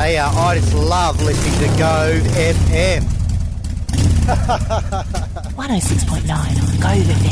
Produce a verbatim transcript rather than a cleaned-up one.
tell you, I just love listening to Go F M. one oh six point nine on Go F M.